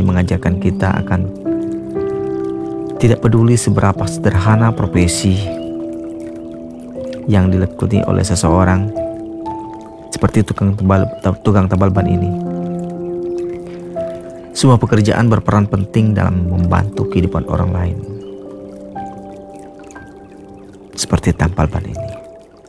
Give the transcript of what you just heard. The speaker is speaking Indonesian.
mengajarkan kita akan tidak peduli seberapa sederhana profesi yang dilekuni oleh seseorang, seperti tukang tambal ban ini. Semua pekerjaan berperan penting dalam membantu kehidupan orang lain, seperti tambal ban ini.